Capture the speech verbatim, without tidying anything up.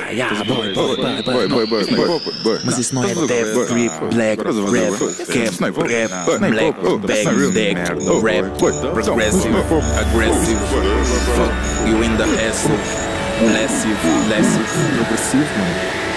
yeah, yeah, boy, boy, boy, Boy, boy, boy, boy, boy. Mas isso não é Estás a death, ver? grip, black, Estás a ver? rap, cap, Sniper. rap, Sniper. black, Oh, bang, that's not real. deck, Merda. rap, Boy. progressive, aggressive, fuck you in the ass, massive, massive, progressivo, mano.